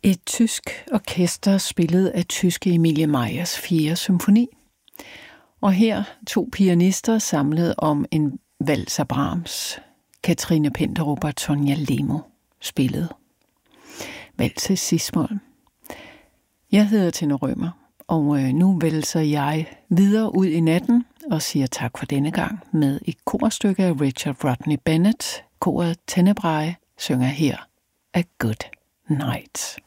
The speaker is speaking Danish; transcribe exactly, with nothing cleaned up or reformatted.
Et tysk orkester spillet af tyske Emilie Meyers fjerde symfoni. Og her to pianister samlet om en vals af Brahms, Katrine Penderup og Tonja Lemo spillet. Vals cis-mol. Jeg hedder Tina Rømer, og nu valser jeg videre ud i natten og siger tak for denne gang med et korstykke af Richard Rodney Bennett. Koret Tenebrae synger her A Good Night.